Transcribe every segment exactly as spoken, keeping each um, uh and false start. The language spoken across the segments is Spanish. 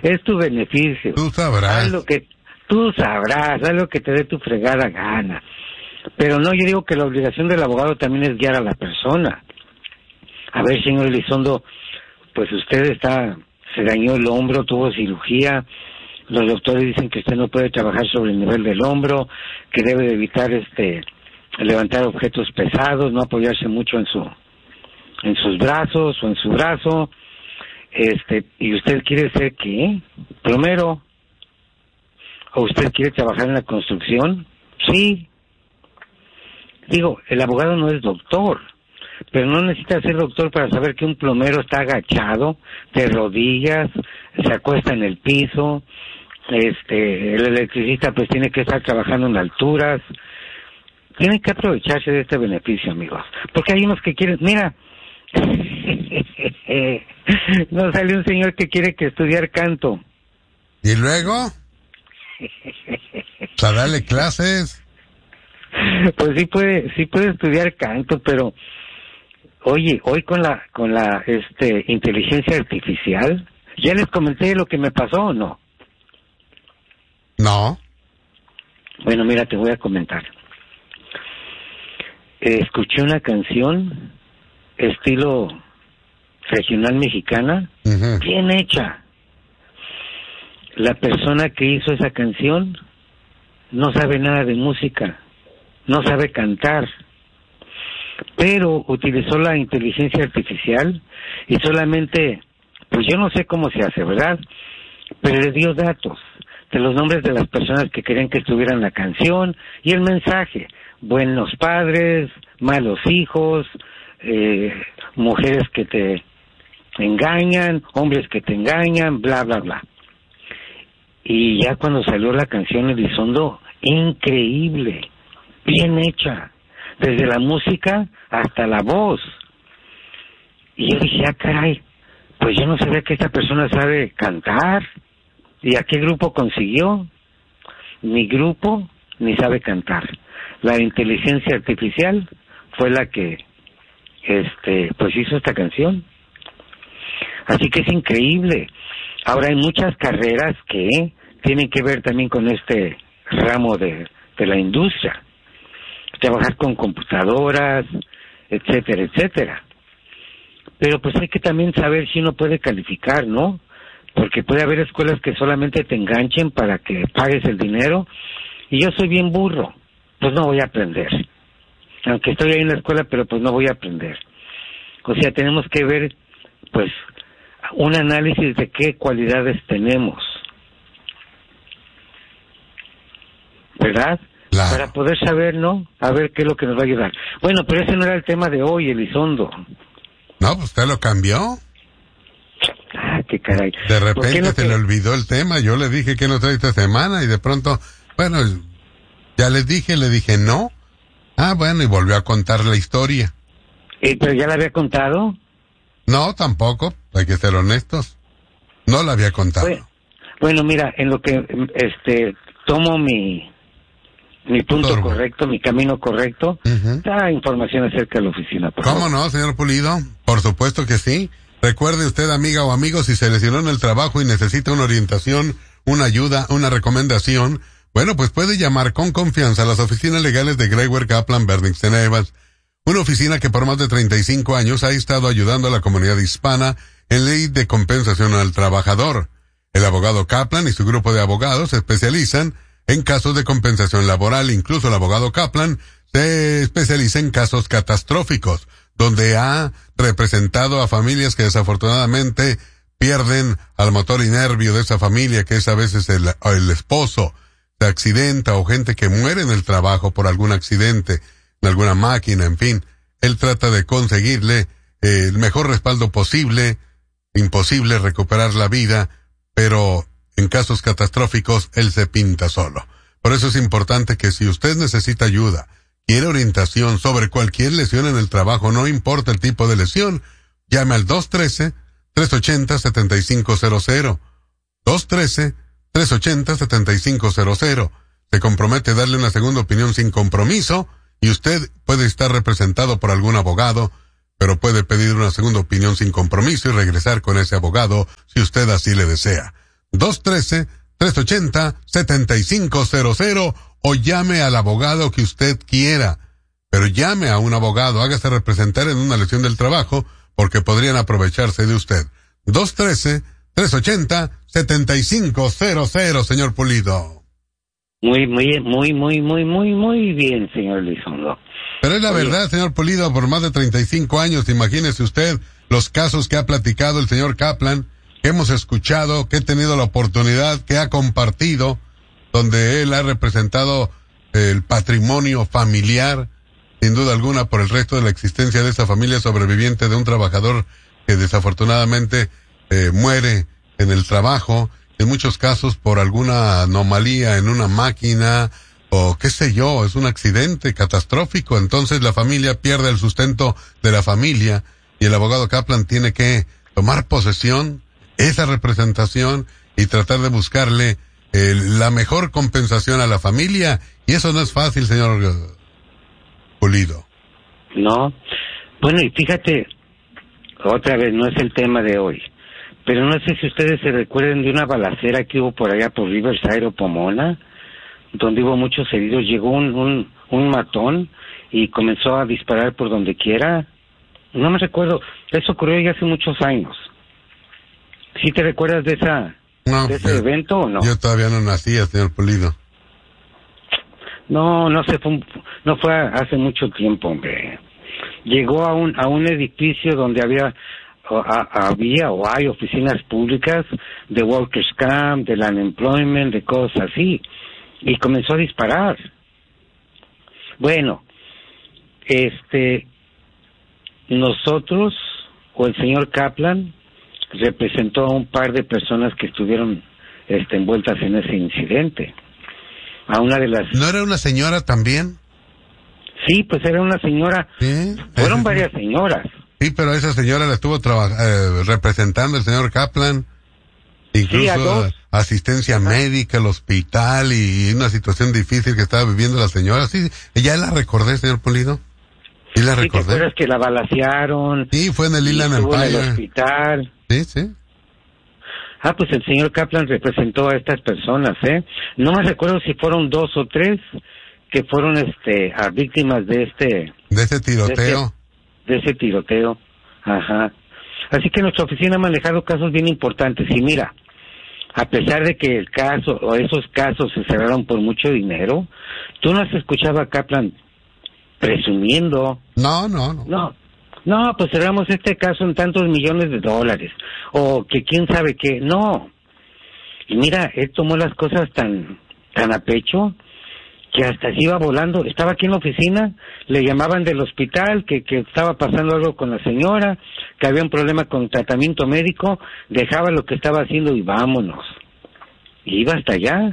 es tu beneficio. Tú sabrás. Haz lo que, tú sabrás, haz lo que te dé tu fregada gana. Pero no, yo digo que la obligación del abogado también es guiar a la persona. A ver, señor Elizondo, pues usted está, se dañó el hombro, tuvo cirugía, los doctores dicen que usted no puede trabajar sobre el nivel del hombro, que debe de evitar este levantar objetos pesados, no apoyarse mucho en su en sus brazos o en su brazo, este, y usted quiere ser ¿qué? Plomero, o usted quiere trabajar en la construcción, sí. Digo, el abogado no es doctor, pero no necesita ser doctor para saber que un plomero está agachado, de rodillas, se acuesta en el piso, este, el electricista pues tiene que estar trabajando en alturas. Tienen que aprovecharse de este beneficio, amigos, porque hay unos que quieren, mira, nos sale un señor que quiere que estudiar canto. ¿Y luego? O sea, dale clases. Pues sí puede, sí puede estudiar canto, pero oye, hoy con la, con la, este, inteligencia artificial, ¿ya les comenté lo que me pasó o no? No. Bueno, mira, te voy a comentar. Eh, escuché una canción estilo regional mexicana, uh-huh. bien hecha. La persona que hizo esa canción no sabe nada de música, no sabe cantar, pero utilizó la inteligencia artificial y solamente, pues yo no sé cómo se hace, ¿verdad? Pero le dio datos de los nombres de las personas que querían que estuvieran en la canción y el mensaje: buenos padres, malos hijos, eh, mujeres que te engañan, hombres que te engañan, bla, bla, bla. Y ya cuando salió la canción Elizondo, increíble, bien hecha, desde la música hasta la voz. Y yo dije, ah, caray, pues yo no sabía que esta persona sabe cantar. ¿Y a qué grupo consiguió? Ni grupo, ni sabe cantar. La inteligencia artificial fue la que, este, pues hizo esta canción. Así que es increíble. Ahora hay muchas carreras que tienen que ver también con este ramo de, de la industria. Trabajar con computadoras, etcétera, etcétera. Pero pues hay que también saber si uno puede calificar, ¿no? Porque puede haber escuelas que solamente te enganchen para que pagues el dinero. Y yo soy bien burro, pues no voy a aprender. Aunque estoy ahí en la escuela, pero pues no voy a aprender. O sea, tenemos que ver, pues, un análisis de qué cualidades tenemos, ¿verdad? Claro. Para poder saber, ¿no? A ver qué es lo que nos va a ayudar. Bueno, pero ese no era el tema de hoy, Elizondo. No, pues usted lo cambió. Ah, qué caray. De repente no se que... le olvidó el tema. Yo le dije que no trae esta semana y de pronto, bueno, ya les dije, le dije no. Ah, bueno, y volvió a contar la historia. ¿Y pero ya la había contado? No, tampoco, hay que ser honestos. No la había contado. Bueno, bueno, mira, en lo que este tomo mi mi punto Turbo. correcto, mi camino correcto, uh-huh. da información acerca de la oficina, por ¿Cómo favor. no, señor Pulido? Por supuesto que sí. Recuerde usted, amiga o amigo, si se lesionó en el trabajo y necesita una orientación, una ayuda, una recomendación, bueno, pues puede llamar con confianza a las oficinas legales de Gregoire Kaplan Berningsen Evans, una oficina que por más de treinta y cinco años ha estado ayudando a la comunidad hispana en ley de compensación al trabajador. El abogado Kaplan y su grupo de abogados se especializan en casos de compensación laboral. Incluso el abogado Kaplan se especializa en casos catastróficos, donde ha representado a familias que desafortunadamente pierden al motor y nervio de esa familia, que es a veces el, el esposo, se accidenta, o gente que muere en el trabajo por algún accidente, en alguna máquina, en fin. Él trata de conseguirle eh, el mejor respaldo posible. Imposible recuperar la vida, pero en casos catastróficos él se pinta solo. Por eso es importante que si usted necesita ayuda, quiere orientación sobre cualquier lesión en el trabajo, no importa el tipo de lesión, llame al dos uno tres, tres ocho cero, siete cinco cero cero. dos uno tres, tres ocho cero, siete cinco cero cero. Se compromete a darle una segunda opinión sin compromiso, y usted puede estar representado por algún abogado, pero puede pedir una segunda opinión sin compromiso y regresar con ese abogado si usted así le desea. dos uno tres, tres ocho cero, siete cinco cero cero o llame al abogado que usted quiera. Pero llame a un abogado, hágase representar en una lesión del trabajo, porque podrían aprovecharse de usted. dos uno tres, tres ocho cero, siete cinco cero cero, señor Pulido. Muy, muy, muy, muy, muy, muy, muy bien, señor Elizondo. Pero es la Oye. verdad, señor Pulido, por más de treinta y cinco años, imagínese usted los casos que ha platicado el señor Kaplan, que hemos escuchado, que he tenido la oportunidad, que ha compartido, donde él ha representado el patrimonio familiar, sin duda alguna, por el resto de la existencia de esa familia sobreviviente de un trabajador que desafortunadamente eh, muere en el trabajo, en muchos casos por alguna anomalía en una máquina, o qué sé yo, es un accidente catastrófico. Entonces la familia pierde el sustento de la familia, y el abogado Kaplan tiene que tomar posesión, esa representación, y tratar de buscarle eh, la mejor compensación a la familia, y eso no es fácil, señor Pulido. No, bueno, y fíjate, otra vez, no es el tema de hoy, pero no sé si ustedes se recuerdan de una balacera que hubo por allá por Riverside o Pomona, donde hubo muchos heridos. Llegó un, un, un matón y comenzó a disparar por donde quiera. No me recuerdo, eso ocurrió ya hace muchos años. ¿Sí te recuerdas de esa no, de ese yo, evento o no? Yo todavía no nacía, señor Pulido. No, no se fue, no fue hace mucho tiempo, hombre. Llegó a un a un edificio donde había o, a, había o hay oficinas públicas de workers' camp, del unemployment, de cosas así, y comenzó a disparar. Bueno, este, nosotros o el señor Kaplan representó a un par de personas que estuvieron este, envueltas en ese incidente. A una de las... ¿No era una señora también? Sí, pues era una señora. ¿Sí? Fueron varias señoras. Sí, pero esa señora la estuvo traba- eh, representando el señor Kaplan. Incluso Sí, a dos. asistencia Ajá. médica, el hospital y una situación difícil que estaba viviendo la señora. Sí, ya la recordé, señor Pulido. Sí, la ¿Sí te recordé. acuerdas que la balacearon? Sí, fue en el y Inland estuvo en el Empire. hospital. Sí, sí. Ah, pues el señor Kaplan representó a estas personas, ¿eh? No me recuerdo si fueron dos o tres que fueron este a víctimas de este De ese tiroteo. de ese tiroteo. Ajá. Así que nuestra oficina ha manejado casos bien importantes. Y mira, a pesar de que el caso o esos casos se cerraron por mucho dinero, tú no has escuchado a Kaplan presumiendo. No, no, no. No, no, pues cerramos este caso en tantos millones de dólares, o que quién sabe qué, no. Y mira, él tomó las cosas tan, tan a pecho, que hasta se iba volando. Estaba aquí en la oficina, le llamaban del hospital, que, que estaba pasando algo con la señora, que había un problema con tratamiento médico, dejaba lo que estaba haciendo y vámonos. Y iba hasta allá.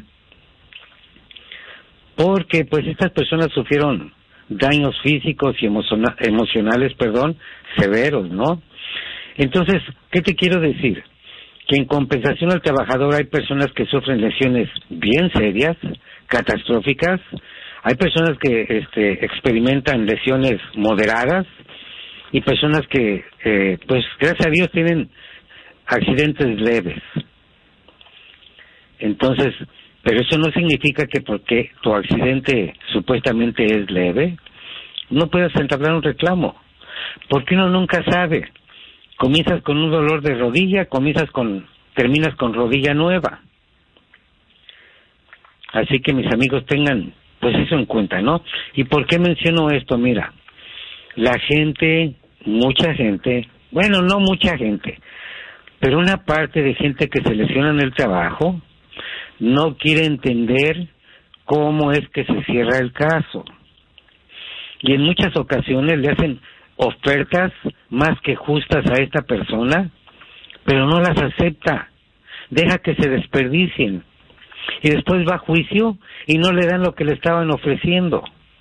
Porque pues estas personas sufrieron daños físicos y emociona- emocionales, perdón, severos, ¿no? Entonces, ¿qué te quiero decir? Que en compensación al trabajador hay personas que sufren lesiones bien serias, catastróficas, hay personas que este, experimentan lesiones moderadas y personas que, eh, pues, gracias a Dios tienen accidentes leves. Entonces, pero eso no significa que porque tu accidente supuestamente es leve, no puedas entablar un reclamo. Porque uno nunca sabe. Comienzas con un dolor de rodilla, comienzas con, terminas con rodilla nueva. Así que mis amigos tengan, pues eso en cuenta, ¿no? ¿Y por qué menciono esto? Mira, la gente, mucha gente, bueno, no mucha gente, pero una parte de gente que se lesiona en el trabajo, no quiere entender cómo es que se cierra el caso. Y en muchas ocasiones le hacen ofertas más que justas a esta persona, pero no las acepta. Deja que se desperdicien. Y después va a juicio y no le dan lo que le estaban ofreciendo.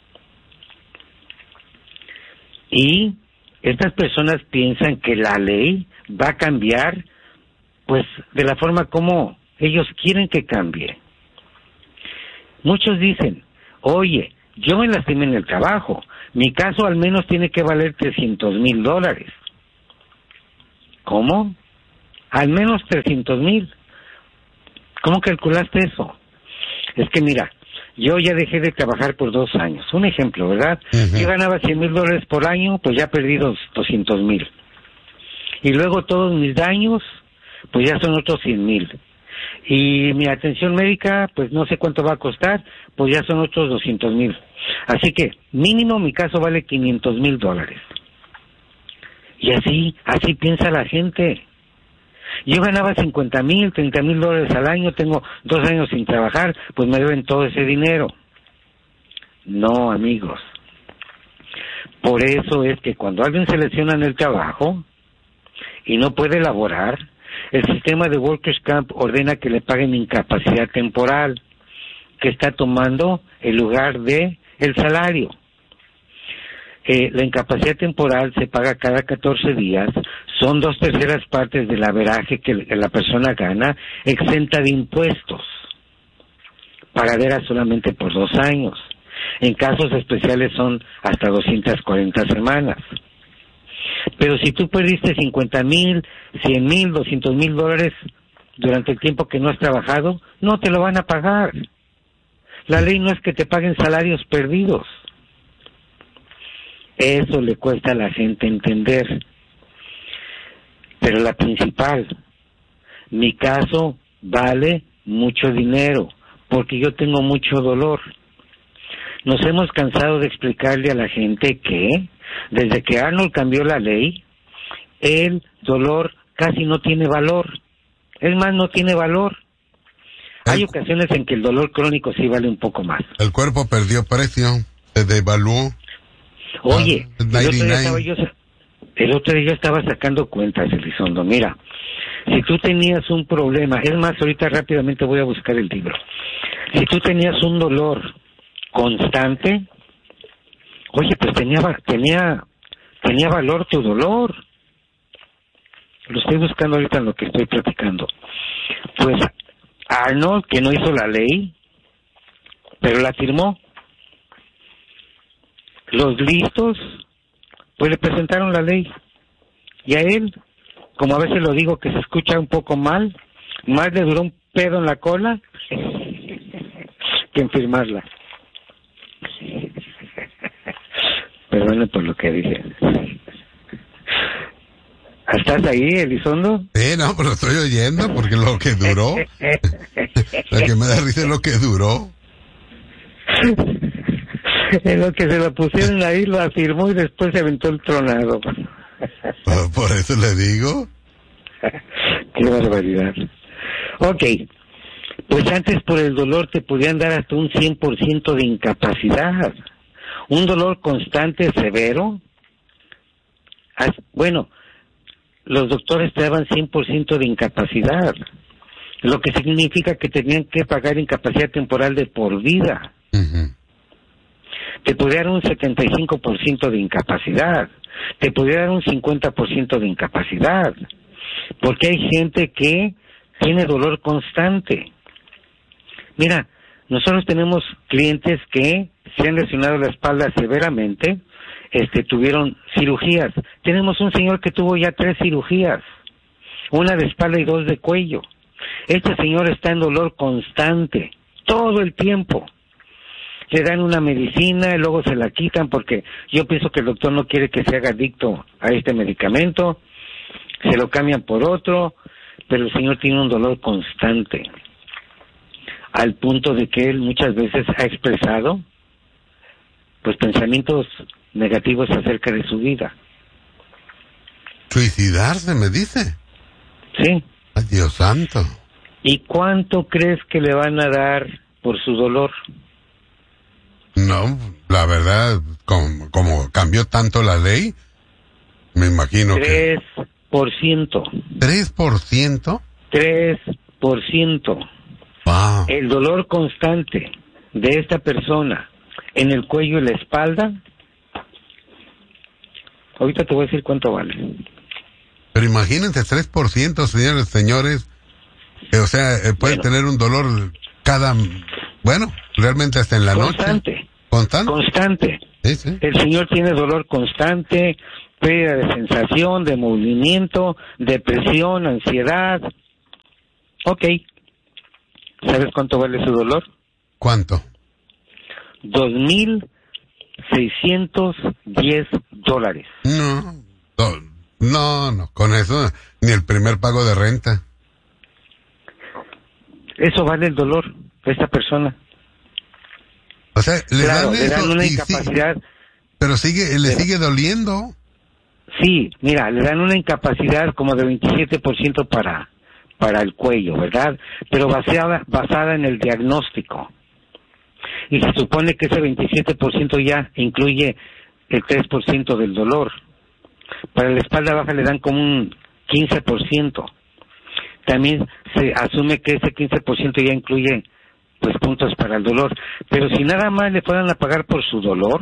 Y estas personas piensan que la ley va a cambiar, pues, de la forma como ellos quieren que cambie. Muchos dicen, oye, yo me lastimé en el trabajo, mi caso al menos tiene que valer trescientos mil dólares. ¿Cómo? Al menos trescientos mil. ¿Cómo calculaste eso? Es que mira, yo ya dejé de trabajar por dos años. Un ejemplo, ¿verdad? Uh-huh. Yo ganaba cien mil dólares por año, pues ya perdí los doscientos mil. Y luego todos mis daños, pues ya son otros cien mil. Y mi atención médica, pues no sé cuánto va a costar, pues ya son otros doscientos mil. Así que mínimo mi caso vale quinientos mil dólares. Y así, así piensa la gente. Yo ganaba cincuenta mil, treinta mil dólares al año, tengo dos años sin trabajar, pues me deben todo ese dinero. No, amigos. Por eso es que cuando alguien se lesiona en el trabajo y no puede laborar, el sistema de Workers' Camp ordena que le paguen incapacidad temporal, que está tomando el lugar de el salario. Eh, la incapacidad temporal se paga cada catorce días, son dos terceras partes del averaje que la persona gana, exenta de impuestos, pagadera solamente por dos años. En casos especiales son hasta doscientas cuarenta semanas. Pero si tú perdiste cincuenta mil, cien mil, doscientos mil dólares durante el tiempo que no has trabajado, no te lo van a pagar. La ley no es que te paguen salarios perdidos. Eso le cuesta a la gente entender. Pero la principal, mi caso vale mucho dinero, porque yo tengo mucho dolor. Nos hemos cansado de explicarle a la gente que, desde que Arnold cambió la ley, el dolor casi no tiene valor. Es más, no tiene valor. Hay el, ocasiones en que el dolor crónico sí vale un poco más. El cuerpo perdió precio, se devaluó. Oye, ah, el, otro día estaba yo, el otro día yo estaba sacando cuentas, Elizondo. Mira, si tú tenías un problema, es más, ahorita rápidamente voy a buscar el libro. Si tú tenías un dolor constante, oye, pues tenía tenía tenía valor tu dolor. Lo estoy buscando ahorita en lo que estoy platicando. Pues Arnold, que no hizo la ley, pero la firmó. Los listos, pues le presentaron la ley. Y a él, como a veces lo digo que se escucha un poco mal, más le duró un pedo en la cola que en firmarla. Perdone por lo que dije. ¿Estás ahí, Elizondo? Sí, no, pero estoy oyendo porque lo que duró. Lo que me da risa es lo que duró. En lo que se lo pusieron ahí, lo afirmó y después se aventó el tronado. Por, por eso le digo. Qué barbaridad. Ok, pues antes por el dolor te podían dar hasta un cien por ciento de incapacidad. Un dolor constante, severo. Bueno, los doctores te daban cien por ciento de incapacidad, lo que significa que tenían que pagar incapacidad temporal de por vida. Uh-huh. Te podía dar un setenta y cinco por ciento de incapacidad, te podía dar un cincuenta por ciento de incapacidad, porque hay gente que tiene dolor constante. Mira, nosotros tenemos clientes que se han lesionado la espalda severamente, este, tuvieron cirugías. Tenemos un señor que tuvo ya tres cirugías, una de espalda y dos de cuello. Este señor está en dolor constante, todo el tiempo. Le dan una medicina y luego se la quitan porque yo pienso que el doctor no quiere que se haga adicto a este medicamento, se lo cambian por otro, pero el señor tiene un dolor constante, al punto de que él muchas veces ha expresado pues pensamientos negativos acerca de su vida. ¿Suicidarse, me dice? Sí. Ay, Dios santo. ¿Y cuánto crees que le van a dar por su dolor? No, la verdad, como, como cambió tanto la ley, me imagino que... tres por ciento. ¿tres por ciento? tres por ciento. Wow. El dolor constante de esta persona en el cuello y la espalda, ahorita te voy a decir cuánto vale. Pero imagínense, tres por ciento, señores, señores, eh, o sea, eh, puede bueno. tener un dolor cada, bueno, realmente hasta en la constante, noche. ¿Constante? Constante. Sí, sí. El señor tiene dolor constante, pérdida de sensación, de movimiento, depresión, ansiedad. Ok. ¿Sabes cuánto vale su dolor? ¿Cuánto? Dos mil seiscientos diez dólares. No, no, no, con eso ni el primer pago de renta. Eso vale el dolor de esta persona. O sea, le claro, dan, le dan eso una y incapacidad. Sí, pero sigue, le pero, sigue doliendo. Sí, mira, le dan una incapacidad como de veintisiete por ciento para, para el cuello, ¿verdad? Pero basada, basada en el diagnóstico. Y se supone que ese veintisiete por ciento ya incluye el tres por ciento del dolor. Para la espalda baja le dan como un quince por ciento. También se asume que ese quince por ciento ya incluye pues puntos para el dolor. Pero si nada más le fueran a pagar por su dolor,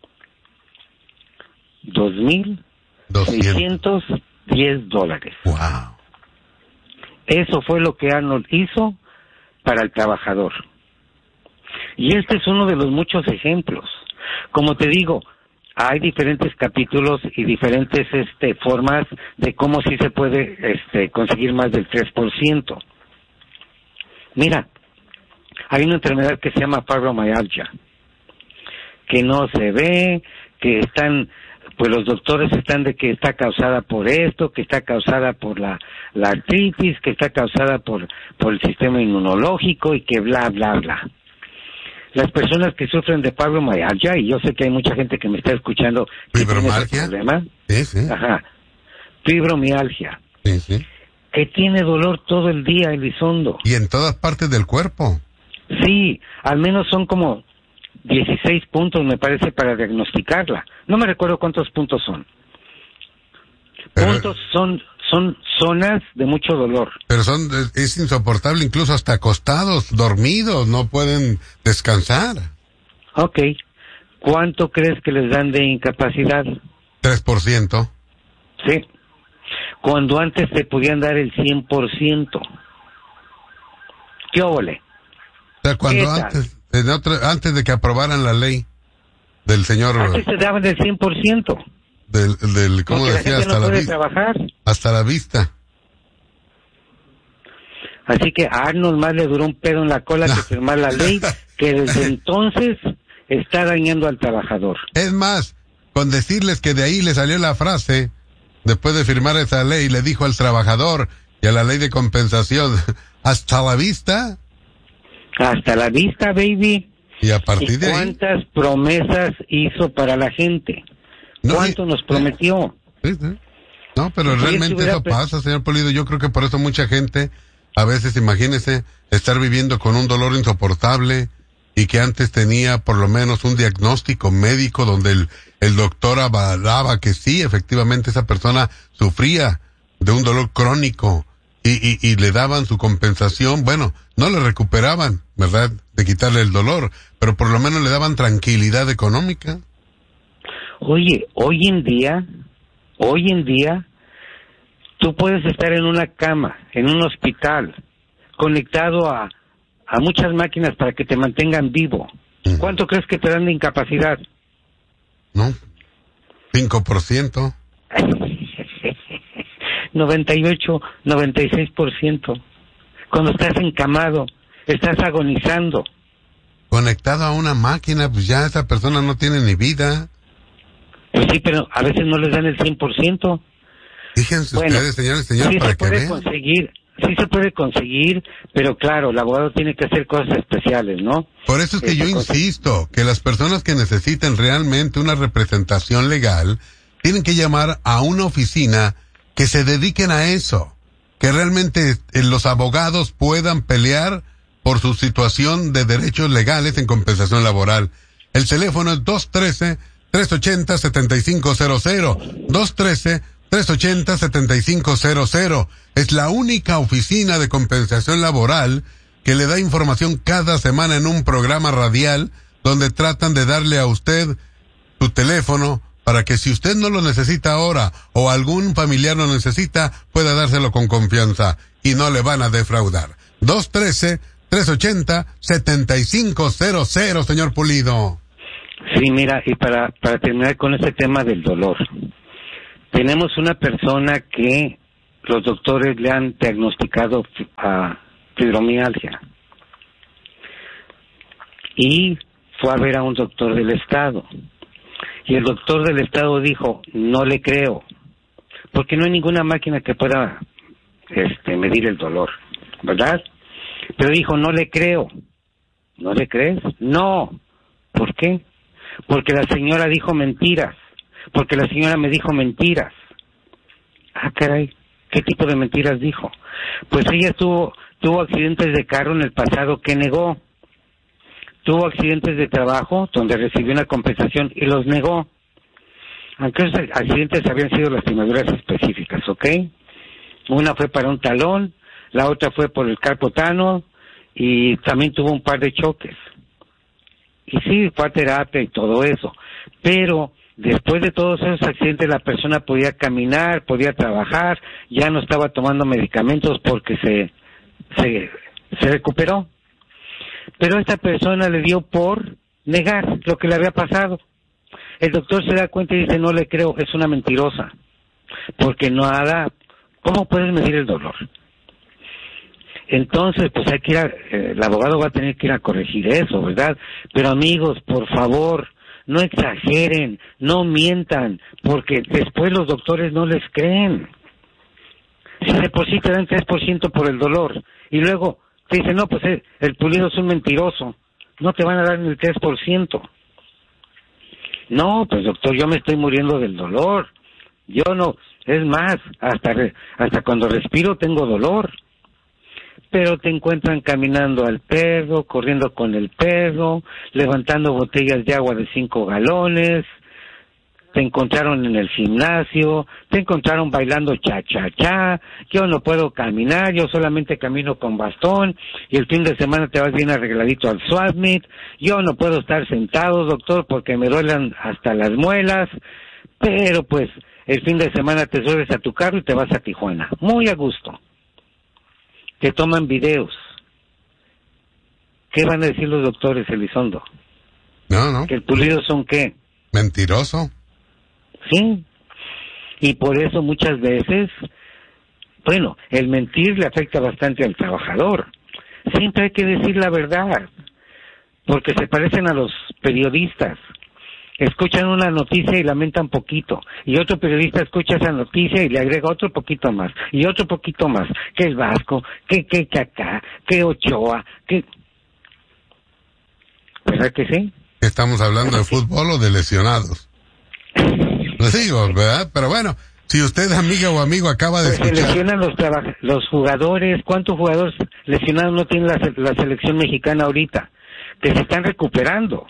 dos mil seiscientos diez dólares. Wow. Eso fue lo que Arnold hizo para el trabajador. Y este es uno de los muchos ejemplos. Como te digo, hay diferentes capítulos y diferentes este, formas de cómo sí se puede este, conseguir más del tres por ciento. Mira, hay una enfermedad que se llama fibromialgia, que no se ve, que están, pues los doctores están de que está causada por esto, que está causada por la, la artritis, que está causada por, por el sistema inmunológico y que bla, bla, bla. Las personas que sufren de fibromialgia, y yo sé que hay mucha gente que me está escuchando que tiene ese problema. Sí, sí. Ajá. Fibromialgia. Sí, sí. Que tiene dolor todo el día, Elizondo. Y en todas partes del cuerpo. Sí, al menos son como dieciséis puntos, me parece, para diagnosticarla. No me recuerdo cuántos puntos son. Pero, puntos son son zonas de mucho dolor. Pero son es insoportable, incluso hasta acostados, dormidos, no pueden descansar. Ok. ¿Cuánto crees que les dan de incapacidad? tres por ciento. Sí. Cuando antes te podían dar el cien por ciento. ¿Qué óvole? O sea, cuando antes, en otro, antes de que aprobaran la ley del señor... Antes te daban el cien por ciento. Del, del ¿cómo porque decía? La hasta no la puede vista. trabajar. Hasta la vista. Así que a Arnold más le duró un pedo en la cola no. que firmar la ley, que desde entonces está dañando al trabajador. Es más, con decirles que de ahí le salió la frase, después de firmar esa ley, le dijo al trabajador y a la ley de compensación, hasta la vista. Hasta la vista, baby. Y a partir ¿Y de ahí... ¿Cuántas promesas hizo para la gente? No, ¿Cuánto y, nos prometió? Sí, sí. No, pero si realmente eso pre- pasa, señor Pulido. Yo creo que por eso mucha gente, a veces, imagínese, estar viviendo con un dolor insoportable y que antes tenía por lo menos un diagnóstico médico donde el, el doctor avalaba que sí, efectivamente esa persona sufría de un dolor crónico y, y, y le daban su compensación. Bueno, no le recuperaban, ¿verdad?, de quitarle el dolor, pero por lo menos le daban tranquilidad económica. Oye, hoy en día, hoy en día, tú puedes estar en una cama, en un hospital, conectado a, a muchas máquinas para que te mantengan vivo. Uh-huh. ¿Cuánto crees que te dan de incapacidad? No, cinco por ciento. noventa y ocho, noventa y seis por ciento. Cuando estás encamado, estás agonizando. Conectado a una máquina, pues ya esa persona no tiene ni vida. Pues sí, pero a veces no les dan el cien por ciento. Fíjense bueno, ustedes, señores, señores, sí para se que puede vean. conseguir, sí se puede conseguir, pero claro, el abogado tiene que hacer cosas especiales, ¿no? Por eso es que Esta yo cosa... insisto, que las personas que necesiten realmente una representación legal, tienen que llamar a una oficina que se dediquen a eso, que realmente los abogados puedan pelear por su situación de derechos legales en compensación laboral. El teléfono es dos uno tres, tres ocho cero, siete cinco cero cero, dos uno tres, tres ocho cero, siete cinco cero cero. Es la única oficina de compensación laboral que le da información cada semana en un programa radial donde tratan de darle a usted su teléfono para que si usted no lo necesita ahora o algún familiar lo necesita, pueda dárselo con confianza y no le van a defraudar. dos uno tres, tres ocho cero, siete cinco cero cero, señor Pulido. Sí, mira, y para, para terminar con este tema del dolor, tenemos una persona que los doctores le han diagnosticado a fibromialgia. y fue a ver a un doctor del estado. Y el doctor del estado dijo, no le creo, porque no hay ninguna máquina que pueda este, medir el dolor, ¿verdad? Pero dijo, no le creo. ¿No le crees? No. ¿Por qué? Porque la señora dijo mentiras. Porque la señora me dijo mentiras. Ah, caray. ¿Qué tipo de mentiras dijo? Pues ella tuvo, tuvo accidentes de carro en el pasado que negó. Tuvo accidentes de trabajo donde recibió una compensación y los negó. Aunque esos accidentes habían sido lastimaduras específicas, ¿ok? Una fue para un talón, la otra fue por el carpal tunnel y también tuvo un par de choques. Y sí, fue a terapia y todo eso. Pero después de todos esos accidentes la persona podía caminar, podía trabajar, ya no estaba tomando medicamentos porque se, se, se recuperó. Pero esta persona le dio por negar lo que le había pasado. El doctor se da cuenta y dice, no le creo, es una mentirosa. Porque no haga, ¿cómo puedes medir el dolor? Entonces, pues hay que ir a, eh, el abogado va a tener que ir a corregir eso, ¿verdad? Pero amigos, por favor, no exageren, no mientan, porque después los doctores no les creen. Si de por sí te dan tres por ciento por el dolor, y luego te dicen, no, pues eh, el Pulido es un mentiroso, no te van a dar ni el tres por ciento. No, pues doctor, yo me estoy muriendo del dolor. Yo no, es más, hasta re, hasta cuando respiro tengo dolor. Pero te encuentran caminando al perro, corriendo con el perro, levantando botellas de agua de cinco galones, te encontraron en el gimnasio, te encontraron bailando cha-cha-cha, yo no puedo caminar, yo solamente camino con bastón, y el fin de semana te vas bien arregladito al swap meet, yo no puedo estar sentado, doctor, porque me duelen hasta las muelas, pero pues el fin de semana te subes a tu carro y te vas a Tijuana, muy a gusto. Te toman videos. ¿Qué van a decir los doctores, Elizondo? No, no. ¿Que el Pulido son qué? Mentiroso. Sí. Y por eso muchas veces, bueno, el mentir le afecta bastante al trabajador. Siempre hay que decir la verdad, porque se parecen a los periodistas. Escuchan una noticia y lamentan poquito, y otro periodista escucha esa noticia y le agrega otro poquito más, y otro poquito más, que el Vasco, que que Kaká, que Ochoa, que... ¿Verdad que sí? ¿Estamos hablando de fútbol o de lesionados? Lo digo, ¿verdad? Pero bueno, si usted, amiga o amigo, acaba de pues escuchar... se lesionan los, traba... los jugadores. ¿Cuántos jugadores lesionados no tiene la, la selección mexicana ahorita? Que se están recuperando.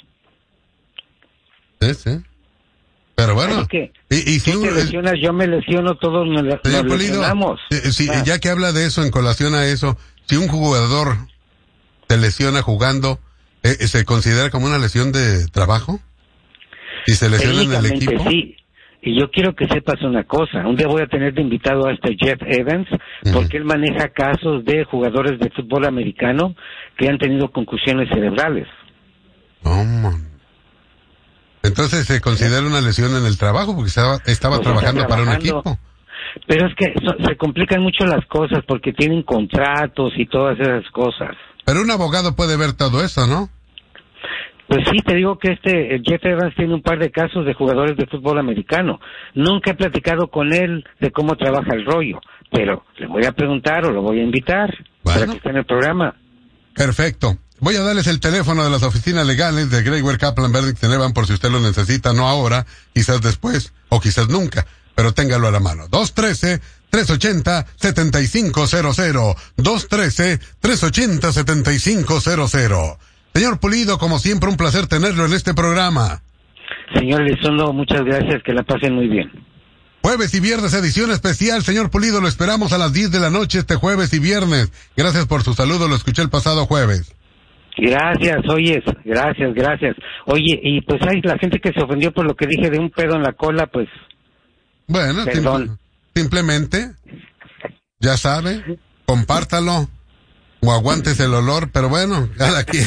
Sí, sí. Pero bueno, que, y, y si tú un, te lesionas, yo me lesiono, todos nos, nos Pulido, lesionamos. Eh, si, ah. Ya que habla de eso, en colación a eso, si un jugador se lesiona jugando, eh, ¿se considera como una lesión de trabajo? ¿Y se lesiona en el equipo? Sí, y yo quiero que sepas una cosa, un día voy a tener de invitado a este Jeff Evans, uh-huh. porque él maneja casos de jugadores de fútbol americano que han tenido concusiones cerebrales. Oh, man. Entonces se considera una lesión en el trabajo porque estaba, estaba pues trabajando, está trabajando para un equipo. Pero es que so, se complican mucho las cosas porque tienen contratos y todas esas cosas. Pero un abogado puede ver todo eso, ¿no? Pues sí, te digo que este Jeff Evans tiene un par de casos de jugadores de fútbol americano. Nunca he platicado con él de cómo trabaja el rollo, pero le voy a preguntar o lo voy a invitar bueno. para que esté en el programa. Perfecto. Voy a darles el teléfono de las oficinas legales de Greyware Kaplan Berdington Evans por si usted lo necesita, no ahora, quizás después o quizás nunca, pero téngalo a la mano. dos uno tres, tres ocho cero, siete cinco cero cero. dos uno tres, tres ocho cero, siete cinco cero cero. Señor Pulido, como siempre, un placer tenerlo en este programa. Señor Elizondo, muchas gracias, que la pasen muy bien. Jueves y viernes, edición especial. Señor Pulido, lo esperamos a las diez de la noche este jueves y viernes. Gracias por su saludo, lo escuché el pasado jueves. Gracias, oyes, gracias, gracias. Oye, y pues hay la gente que se ofendió por lo que dije de un pedo en la cola, pues... Bueno, perdón. Simple, simplemente, ya sabe, compártalo o aguantes el olor, pero bueno, cada quien.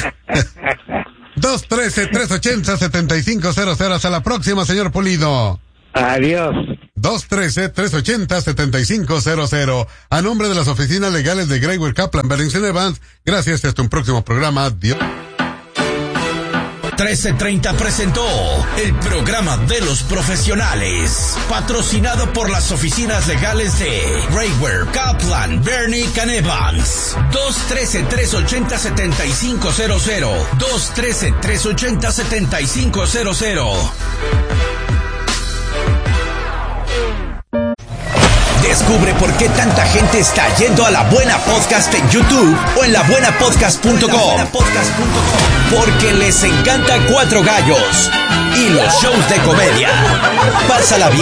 dos uno tres, tres ocho cero, siete cinco cero cero. Hasta la próxima, señor Pulido. Adiós. dos uno tres, tres ocho cero, siete cinco cero cero. A nombre de las oficinas legales de Greyware Kaplan Berdington Evans, gracias. Hasta un próximo programa. Adiós. trece treinta presentó el programa de los profesionales, patrocinado por las oficinas legales de Raywer, Kaplan, Bernie and Evans. dos uno tres, tres ocho cero, siete cinco cero cero. dos uno tres, tres ocho cero, siete cinco cero cero. Descubre por qué tanta gente está yendo a La Buena Podcast en YouTube o en la buena podcast punto com. Porque les encanta Cuatro Gallos y los shows de comedia. Pásala bien.